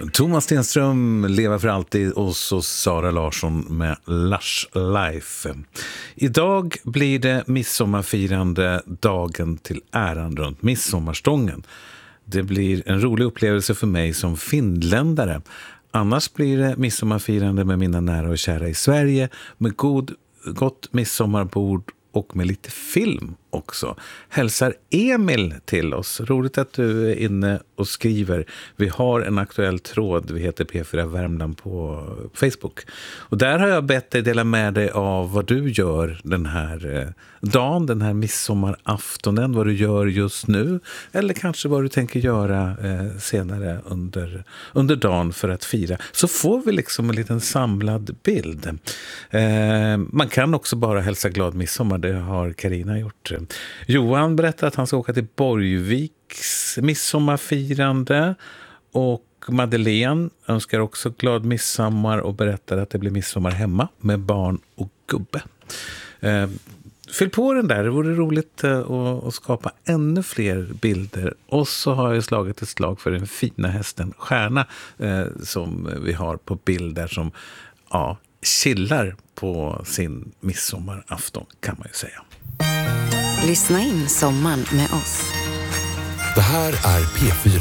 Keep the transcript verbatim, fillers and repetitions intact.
Thomas Stenström lever för alltid och så Sara Larsson med Lush Life. Idag blir det midsommarfirande dagen till äran runt midsommarstången. Det blir en rolig upplevelse för mig som finländare. Annars blir det midsommarfirande med mina nära och kära i Sverige med god, gott midsommarbord och med lite film också. Hälsar Emil till oss. Roligt att du är inne och skriver. Vi har en aktuell tråd. Vi heter P fyra Värmland på Facebook. Och där har jag bett dig dela med dig av vad du gör den här eh, dagen, den här midsommaraftonen. Vad du gör just nu. Eller kanske vad du tänker göra eh, senare under, under dagen för att fira. Så får vi liksom en liten samlad bild. Eh, man kan också bara hälsa glad midsommar. Det har Carina gjort. Johan berättar att han ska åka till Borgviks midsommarfirande och Madeleine önskar också glad midsommar och berättar att det blir midsommar hemma med barn och gubbe. Eh, fyll på den där, det vore roligt eh, att, att skapa ännu fler bilder. Och så har jag slagit ett slag för den fina hästen Stjärna eh, som vi har på bilder som ja, chillar på sin midsommarafton kan man ju säga. Lyssna in sommaren med oss. Det här är P fyra.